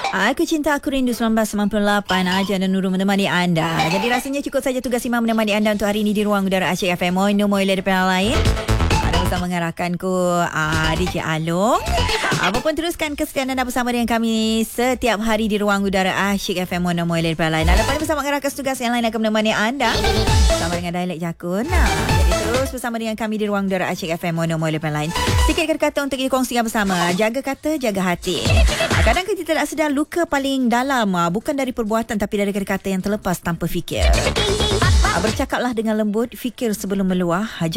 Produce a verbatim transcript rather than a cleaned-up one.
Aku Cinta Aku Rindu seribu sembilan ratus sembilan puluh lapan. Aja dan Nurul menemani anda. Jadi rasanya cukup saja tugas Imam menemani anda untuk hari ini di Ruang Udara Asyik F M. Moin Moin daripada lain. Ada bersama mengarahkanku uh, D J Along. Apapun teruskan kesetiaan anda bersama dengan kami setiap hari di Ruang Udara Asyik F M. Moin Moin daripada lain. Ada pada bersama mengarahkan tugas yang lain akan menemani anda bersama dengan dialek Jakun. Nah, jadi terus bersama dengan kami di Ruang Udara Asyik F M. Moin Moin daripada lain. Sikit kata untuk dikongsikan bersama. Jaga kata, jaga hati. Kadang kita tak sedar luka paling dalam bukan dari perbuatan tapi dari kata-kata yang terlepas tanpa fikir. Bercakaplah dengan lembut, fikir sebelum meluah.